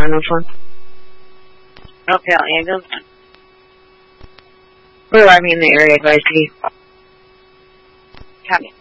701. Okay, I'll ambulance. We're arriving in the area, advise you. Copy.